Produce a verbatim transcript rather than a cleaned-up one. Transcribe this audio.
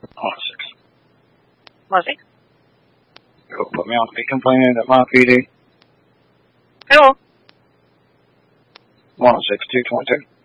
one oh six. Muzzy? You'll put me on to be complaining at my P D. Hello? one oh six, two twenty-two.